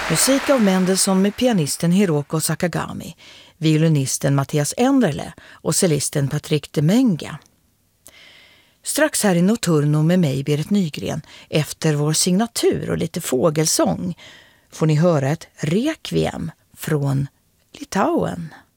Musik av Mendelssohn med pianisten Hiroko Sakagami, violinisten Mattias Enderle och cellisten Patrick de Menga. Strax här i Notturno med mig, Berit Nygren, efter vår signatur och lite fågelsång får ni höra ett requiem från Litauen.